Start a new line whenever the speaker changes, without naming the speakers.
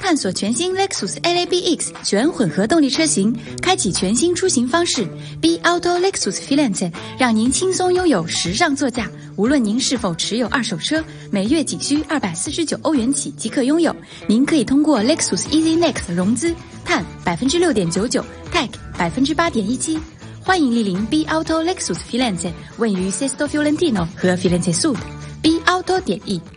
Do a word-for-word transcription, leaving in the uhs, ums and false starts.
探索全新 Lexus L A B X 全混合动力车型，开启全新出行方式。B Auto Lexus Firenze 让您轻松拥有时尚座驾。无论您是否持有二手车，每月仅需二百四十九欧元起即可拥有。您可以通过 Lexus Easy Next 融资，碳 百分之六点九九 ，Tech 百分之八点一七。欢迎莅临 B Auto Lexus Firenze， 位于 Sesto Fiorentino 和 Firenze Sud。B Auto 点 E。